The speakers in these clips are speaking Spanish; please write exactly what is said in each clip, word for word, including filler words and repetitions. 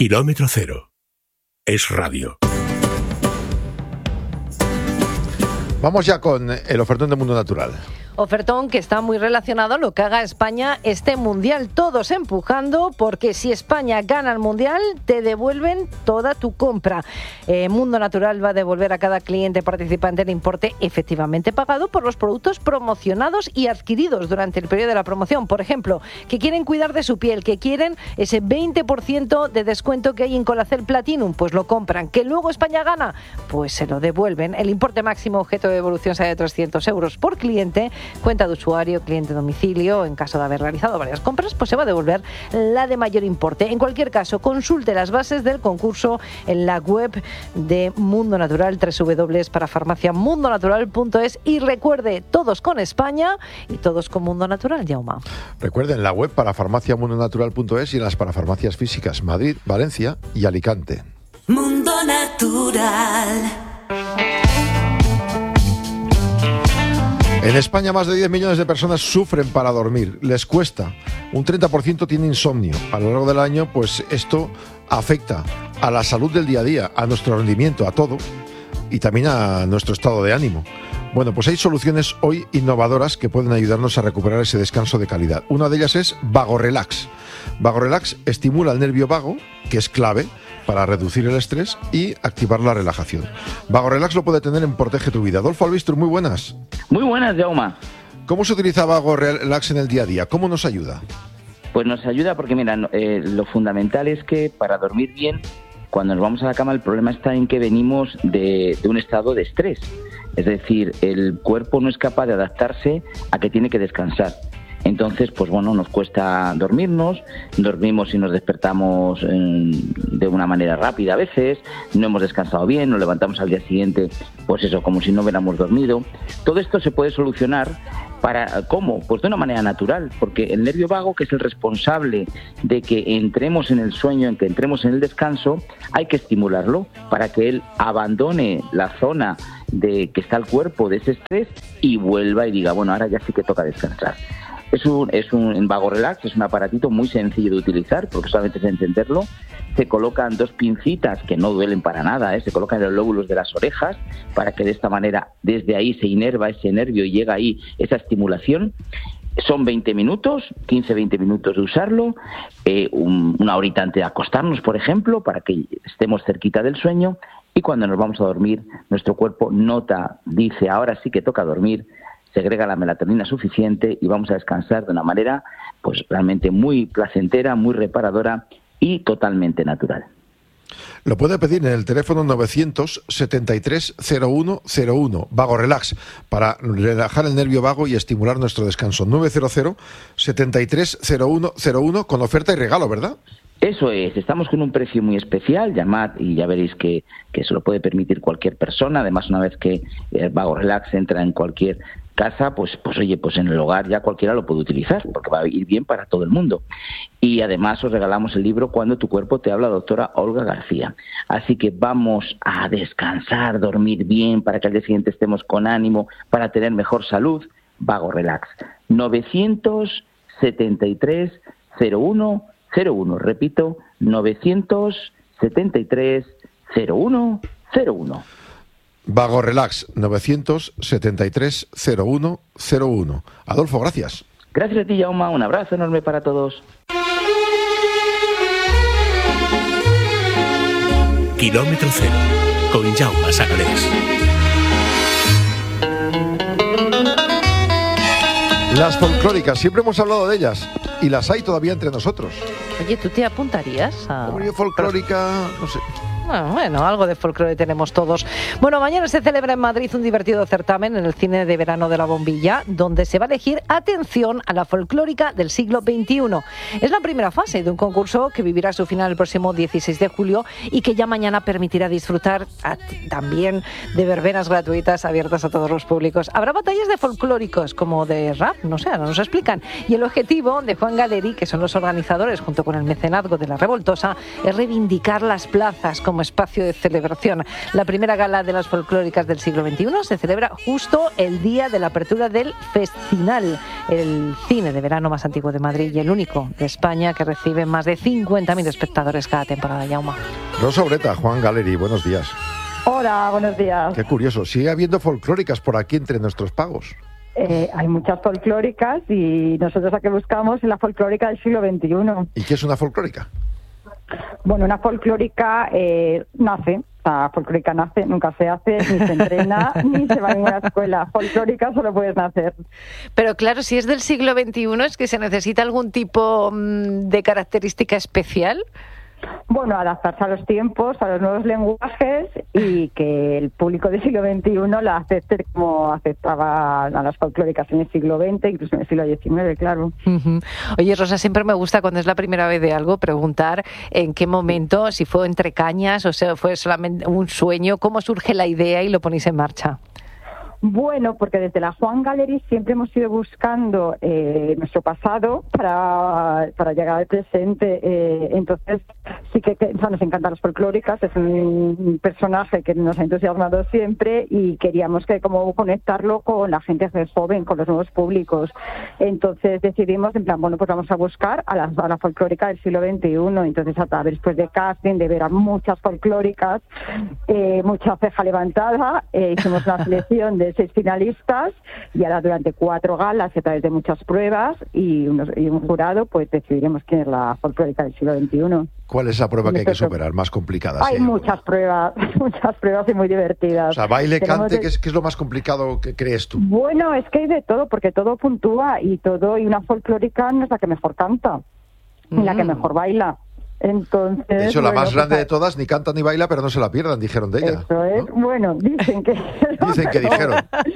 Kilómetro cero. Es radio. Vamos ya con el ofertón de Mundo Natural. Ofertón que está muy relacionado a lo que haga España este Mundial. Todos empujando, porque si España gana el Mundial, te devuelven toda tu compra. Eh, Mundo Natural va a devolver a cada cliente participante el importe efectivamente pagado por los productos promocionados y adquiridos durante el periodo de la promoción. Por ejemplo, que quieren cuidar de su piel, que quieren ese veinte por ciento de descuento que hay en Colacel Platinum, pues lo compran. Que luego España gana, pues se lo devuelven. El importe máximo objeto de devolución será de trescientos euros por cliente. Cuenta de usuario, cliente, domicilio. En caso de haber realizado varias compras, pues se va a devolver la de mayor importe. En cualquier caso, consulte las bases del concurso en la web de Mundo Natural, doble u doble u doble u punto parafarmacia mundo natural punto es, y recuerde, todos con España y todos con Mundo Natural, Jaume. Recuerden la web parafarmacia mundo natural punto es y en las parafarmacias físicas Madrid, Valencia y Alicante. Mundo Natural. En España más de diez millones de personas sufren para dormir, les cuesta. Un treinta por ciento tiene insomnio. A lo largo del año, pues esto afecta a la salud del día a día, a nuestro rendimiento, a todo, y también a nuestro estado de ánimo. Bueno, pues hay soluciones hoy innovadoras que pueden ayudarnos a recuperar ese descanso de calidad. Una de ellas es VagoRelax. VagoRelax estimula el nervio vago, que es clave para reducir el estrés y activar la relajación. VagoRelax lo puede tener en Protege tu Vida. Adolfo Albistro, muy buenas. Muy buenas, Jaume. ¿Cómo se utiliza VagoRelax en el día a día? ¿Cómo nos ayuda? Pues nos ayuda porque, mira, eh, lo fundamental es que para dormir bien, cuando nos vamos a la cama, el problema está en que venimos de, de un estado de estrés. Es decir, el cuerpo no es capaz de adaptarse a que tiene que descansar. Entonces, pues bueno, nos cuesta dormirnos, dormimos y nos despertamos eh, de una manera rápida a veces, no hemos descansado bien, nos levantamos al día siguiente, pues eso, como si no hubiéramos dormido. Todo esto se puede solucionar para, ¿cómo? Pues de una manera natural, porque el nervio vago, que es el responsable de que entremos en el sueño, en que entremos en el descanso, hay que estimularlo para que él abandone la zona de que está el cuerpo de ese estrés y vuelva y diga, bueno, ahora ya sí que toca descansar. Es un, es un VagoRelax, es un aparatito muy sencillo de utilizar, porque solamente es encenderlo. Se colocan dos pincitas que no duelen para nada, ¿eh? Se colocan en los lóbulos de las orejas para que de esta manera desde ahí se inerva ese nervio y llega ahí esa estimulación. Son veinte minutos, quince a veinte minutos de usarlo, eh, un, una horita antes de acostarnos, por ejemplo, para que estemos cerquita del sueño, y cuando nos vamos a dormir, nuestro cuerpo nota, dice, ahora sí que toca dormir, segrega la melatonina suficiente y vamos a descansar de una manera pues realmente muy placentera, muy reparadora y totalmente natural. Lo puede pedir en el teléfono novecientos setenta y tres cero uno cero uno, VagoRelax, para relajar el nervio vago y estimular nuestro descanso. novecientos setenta y tres cero uno cero uno, con oferta y regalo, ¿verdad? Eso es, estamos con un precio muy especial, llamad y ya veréis que, que se lo puede permitir cualquier persona. Además, una vez que el VagoRelax entra en cualquier casa, pues, pues oye, pues en el hogar ya cualquiera lo puede utilizar, porque va a ir bien para todo el mundo. Y además os regalamos el libro Cuando tu cuerpo te habla, doctora Olga García. Así que vamos a descansar, dormir bien, para que al día siguiente estemos con ánimo, para tener mejor salud. VagoRelax, novecientos setenta y tres cero uno cero uno, repito, novecientos setenta y tres cero uno cero uno. VagoRelax, novecientos setenta y tres cero uno cero uno. Adolfo, gracias. Gracias a ti, Jaume. Un abrazo enorme para todos. Kilómetro cero, con Jaume Sagalés. Las folclóricas, siempre hemos hablado de ellas y las hay todavía entre nosotros. Oye, ¿tú te apuntarías a...? Hombre, yo folclórica, no sé... Bueno, bueno, algo de folclore tenemos todos. Bueno, mañana se celebra en Madrid un divertido certamen en el Cine de Verano de la Bombilla, donde se va a elegir, atención, a la folclórica del siglo veintiuno. Es la primera fase de un concurso que vivirá su final el próximo dieciséis de julio y que ya mañana permitirá disfrutar a, también de verbenas gratuitas abiertas a todos los públicos. Habrá batallas de folclóricos como de rap, no sé, no nos explican. Y el objetivo de Juan Galeri, que son los organizadores junto con el mecenazgo de La Revoltosa, es reivindicar las plazas como como espacio de celebración. La primera gala de las folclóricas del siglo veintiuno se celebra justo el día de la apertura del Festinal, el cine de verano más antiguo de Madrid y el único de España que recibe más de cincuenta mil espectadores cada temporada. Yauma. Rosa Ureta, Juan Galeri, buenos días. Hola, buenos días. Qué curioso, sigue habiendo folclóricas por aquí entre nuestros pagos. Eh, hay muchas folclóricas y nosotros la que buscamos es la folclórica del siglo veintiuno. ¿Y qué es una folclórica? Bueno, una folclórica eh, nace, la folclórica nace, nunca se hace, ni se entrena, ni se va a ninguna escuela. Folclórica solo puedes nacer. Pero claro, si es del siglo veintiuno, ¿es que se necesita algún tipo mmm, de característica especial? Bueno, adaptarse a los tiempos, a los nuevos lenguajes y que el público del siglo veintiuno la acepte como aceptaba a las folclóricas en el siglo veinte, incluso en el siglo diecinueve, claro. Uh-huh. Oye, Rosa, siempre me gusta cuando es la primera vez de algo preguntar en qué momento, si fue entre cañas o sea, fue solamente un sueño, cómo surge la idea y lo ponéis en marcha. Bueno, porque desde la Juan Galeri siempre hemos ido buscando eh, nuestro pasado para, para llegar al presente. Eh, entonces, sí que, que o sea, nos encantan las folclóricas, es un personaje que nos ha entusiasmado siempre y queríamos que como conectarlo con la gente joven, con los nuevos públicos. Entonces decidimos, en plan, bueno, pues vamos a buscar a la, a la folclórica del siglo veintiuno. Entonces, a través pues, de casting, de ver a muchas folclóricas, eh, mucha ceja levantada, eh, hicimos una selección de seis finalistas y ahora durante cuatro galas y a través de muchas pruebas y, unos, y un jurado, pues decidiremos quién es la folclórica del siglo veintiuno. ¿Cuál es la prueba que hay que superar, más complicada? Hay sí, muchas pruebas, muchas pruebas y muy divertidas. O sea, baile, Tenemos cante, de... ¿qué es, ¿qué es lo más complicado que crees tú? Bueno, es que hay de todo, porque todo puntúa y todo, y una folclórica no es la que mejor canta, mm. ni la que mejor baila. Entonces, de hecho, la bueno, más grande pues, de todas ni canta ni baila, pero no se la pierdan, dijeron de ella. Eso es, ¿no? Bueno, dicen que... dicen que dijeron.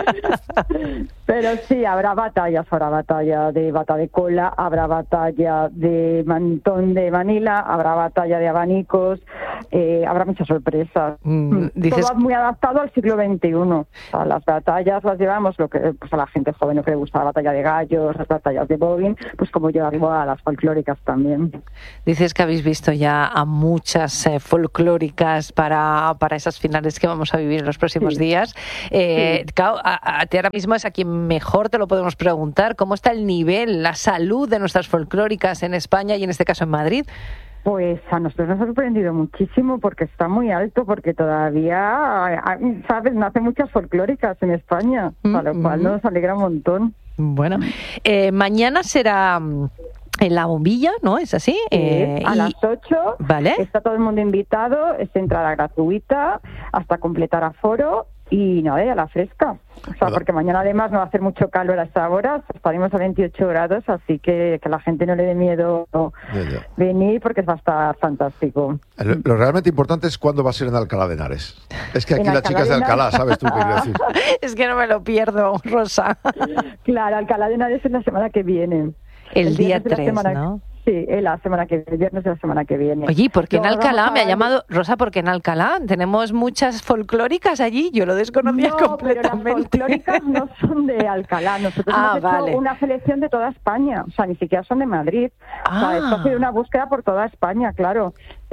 Pero sí, habrá batallas, habrá batalla de bata de cola, habrá batalla de mantón de Manila, habrá batalla de abanicos, eh, habrá muchas sorpresas. Mm, dices... Todo muy adaptado al siglo veintiuno. O sea, las batallas las llevamos, lo que pues a la gente joven que le gusta la batalla de gallos, las batallas de bobbing, pues como llevarlo a las folclóricas también. Dices que habéis visto visto ya a muchas eh, folclóricas para, para esas finales que vamos a vivir en los próximos sí. días. Eh, sí. Claro, a, a ti ahora mismo es a quien mejor te lo podemos preguntar. ¿Cómo está el nivel, la salud de nuestras folclóricas en España y en este caso en Madrid? Pues a nosotros nos ha sorprendido muchísimo porque está muy alto, porque todavía, ¿sabes?, nacen muchas folclóricas en España, mm-hmm. a lo cual nos alegra un montón. Bueno, eh, mañana será... en la bombilla, ¿no? ¿Es así? Sí, eh, a y... las ocho. Vale. Está todo el mundo invitado, es entrada gratuita hasta completar aforo y nada, a la fresca. O sea, porque mañana además no va a hacer mucho calor a esta hora, estaremos a veintiocho grados, así que que la gente no le dé miedo ya, ya. venir porque va a estar fantástico. Lo, lo realmente importante es cuándo va a ser en Alcalá de Henares. Es que aquí las chicas de Alcalá, ¿sabes tú qué quiero decir? Es que no me lo pierdo, Rosa. Claro, Alcalá de Henares es la semana que viene. El, el día tres, ¿no? Sí, la semana que el viernes de la semana que viene. Oye, ¿por qué en Alcalá? Me ha llamado Rosa, porque en Alcalá tenemos muchas folclóricas allí, yo lo desconocía no, completamente. Pero las folclóricas no son de Alcalá, nosotros ah, hemos vale. hecho una selección de toda España, o sea, ni siquiera son de Madrid. Ah. O sea, esto ha sido una búsqueda por toda España, claro.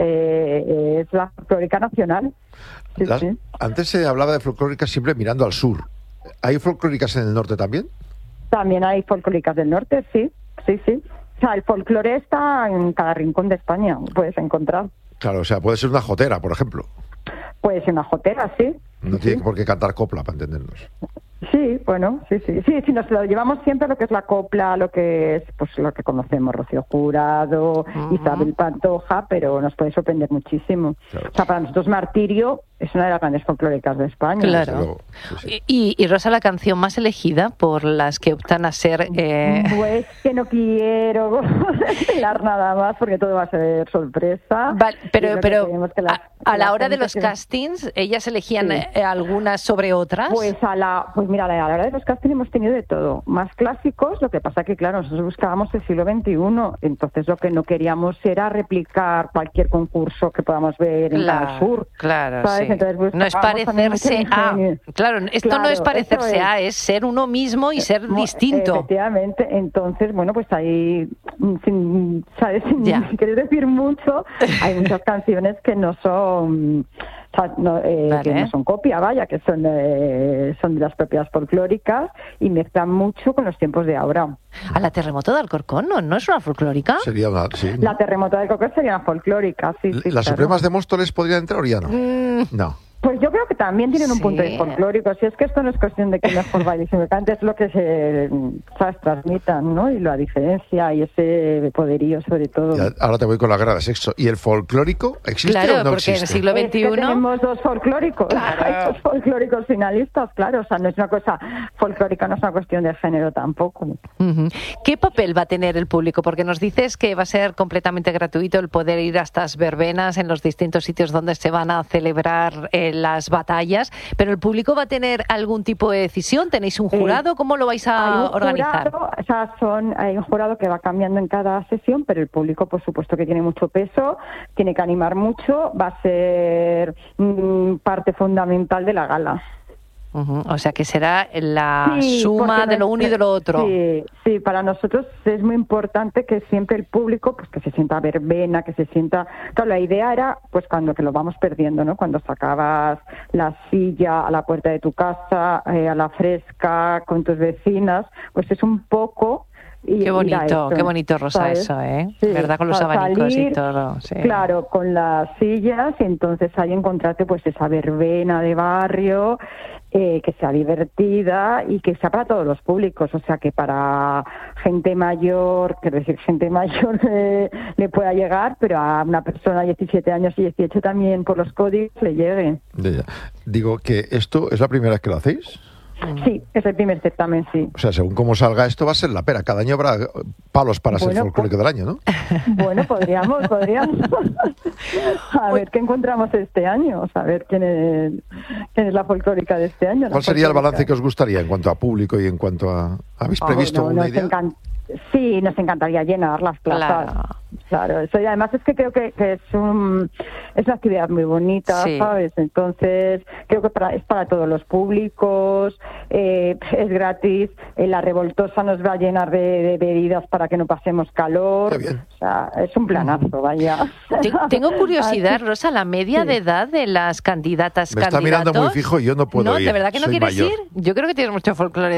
Eh, es la folclórica nacional. Sí, las, sí. Antes se hablaba de folclóricas siempre mirando al sur. ¿Hay folclóricas en el norte también? También hay folclóricas del norte, sí. Sí, sí. O sea, el folclore está en cada rincón de España, puedes encontrar. Claro, o sea, puede ser una jotera, por ejemplo. Puede ser una jotera, sí. No sí. tiene por qué cantar copla, para entendernos. Sí, bueno, sí, sí. Sí, sí, nos lo llevamos siempre a lo que es la copla, lo que es, pues lo que conocemos, Rocío Jurado, uh-huh. Isabel Pantoja, pero nos puede sorprender muchísimo. Claro. O sea, para nosotros Martirio es una de las grandes folclóricas de España. Claro. Sí, sí. Y, y Rosa, la canción más elegida por las que optan a ser... Eh... Pues que no quiero desvelar nada más porque todo va a ser sorpresa. Vale, pero pero que las, a, a la hora de los que... castings, ¿ellas elegían sí. eh, algunas sobre otras? Pues a la... Pues mira, a la hora de los castings hemos tenido de todo. Más clásicos, lo que pasa que, claro, nosotros buscábamos el siglo veintiuno, entonces lo que no queríamos era replicar cualquier concurso que podamos ver en claro, Canal Sur. Claro, ¿sabes? sí. entonces no es buscábamos también mucho parecerse a... ingenio. Claro, esto Claro, no es parecerse eso es. a, es ser uno mismo y ser Mo- distinto. Efectivamente, entonces, bueno, pues ahí, mm, sin, ¿sabes? Sin, Ya. sin querer decir mucho, hay muchas canciones que no son... o sea, no, eh, Vale. que no son copia, vaya, que son, eh, son de las propias folclóricas y mezclan mucho con los tiempos de ahora. A la terremoto de Alcorcón, ¿no? ¿No es una folclórica? Sería una, sí. La terremoto del Coco sería una folclórica, sí, sí. ¿Las claro. Supremas de Móstoles podrían entrar o ya no? Mm, No. Pues yo creo que también tienen un Sí. punto de folclórico. Si es que esto no es cuestión de que mejor baile y me cante, es lo que se ¿sabes? transmitan, ¿no? Y la diferencia y ese poderío, sobre todo. Ya, ahora te voy con la guerra de sexo. ¿Y el folclórico existe claro, o no porque en el existe? siglo Es que veintiuno... tenemos dos folclóricos, Claro. hay dos folclóricos finalistas, claro, o sea, no es una cosa folclórica, no es una cuestión de género tampoco. Ujú. ¿Qué papel va a tener el público? Porque nos dices que va a ser completamente gratuito el poder ir a estas verbenas en los distintos sitios donde se van a celebrar eh, las batallas, pero el público va a tener algún tipo de decisión. ¿Tenéis un jurado? ¿Cómo lo vais Hay a un organizar? jurado, o sea, son, hay un jurado que va cambiando en cada sesión, pero el público, por supuesto, que tiene mucho peso, tiene que animar mucho, va a ser mm, parte fundamental de la gala. Ujú. O sea que será la Sí, suma porque de lo no- uno y de lo otro. Sí, sí, para nosotros es muy importante que siempre el público, pues que se sienta verbena, que se sienta... Claro, la idea era, pues cuando que lo vamos perdiendo, ¿no? Cuando sacabas la silla a la puerta de tu casa, eh, a la fresca, con tus vecinas, pues es un poco... Y, Qué ir a bonito, eso, qué bonito, Rosa, ¿sabes? eso, ¿eh? Sí, ¿Verdad? Con los para abanicos y salir, todo. Sí. Claro, con las sillas y entonces ahí encontrarte pues esa verbena de barrio, eh, que sea divertida y que sea para todos los públicos, o sea que para gente mayor, quiero decir, gente mayor eh, le pueda llegar, pero a una persona de diecisiete años y dieciocho también por los códigos le llegue. Ya, ya. Digo que esto es la primera vez que lo hacéis. Sí, es el primer certamen, sí. O sea, según cómo salga esto, va a ser la pera. Cada año habrá palos para ser Bueno, folclórico del año, ¿no? Bueno, podríamos, podríamos. A ver qué encontramos este año, a ver quién es, quién es la folclórica de este año. la ¿Cuál sería el folclórica. balance que os gustaría en cuanto a público y en cuanto a... ¿Habéis Oh, previsto no, una nos idea? encan- Sí, nos encantaría llenar las plazas. Claro. Claro, eso y además es que creo que, que es un es una actividad muy bonita, Sí. ¿sabes? Entonces creo que para, es para todos los públicos, eh, es gratis, eh, la revoltosa nos va a llenar de, de bebidas para que no pasemos calor, Qué bien. o sea, es un planazo, vaya. Te- Tengo curiosidad, Así- Rosa, la media Sí. de edad de las candidatas Me está candidatos. mirando muy fijo y yo no puedo No, ir. ¿de verdad que no Soy quieres mayor. ir? Yo creo que tienes mucho folclore